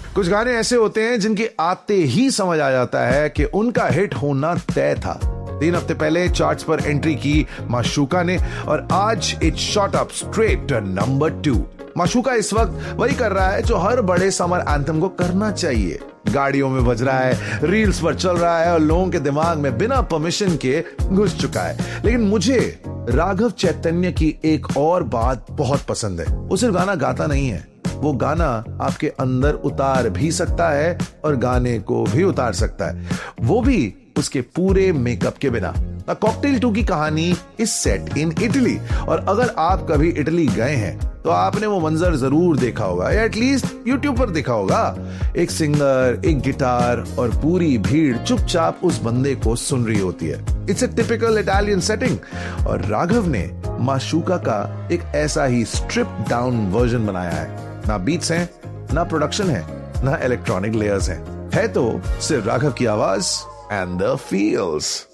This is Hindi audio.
कुछ गाने ऐसे होते हैं जिनके आते ही समझ आ जाता है कि उनका हिट होना तय था। 3 हफ्ते पहले चार्ट्स पर एंट्री की माशूका ने और आज it shot up straight to number 2। माशूका इस वक्त वही कर रहा है जो हर बड़े समर एंथम को करना चाहिए। गाड़ियों में बज रहा है, रील्स पर चल रहा है और लोगों के दिमाग में बिना परमिशन के घुस चुका है। लेकिन मुझे राघव चैतन्य की एक और बात बहुत पसंद है। वो सिर्फ गाना गाता नहीं है, वो गाना आपके अंदर उतार भी सकता है और गाने को भी उतार सकता है, वो भी उसके पूरे मेकअप के बिना। कॉकटेल 2 की कहानी इज सेट इन इटली और अगर आप कभी इटली गए हैं तो आपने वो मंजर जरूर देखा होगा या एटलीस्ट यूट्यूब पर देखा होगा। एक सिंगर, एक गिटार और पूरी भीड़ चुपचाप उस बंदे को सुन रही होती है। It's a typical Italian setting और राघव ने माशूका का एक ऐसा ही स्ट्रिप डाउन वर्जन बनाया है। ना बीट्स हैं, ना प्रोडक्शन है, ना इलेक्ट्रॉनिक लेयर्स हैं, है तो सिर्फ राघव की आवाज एंड द फील्स।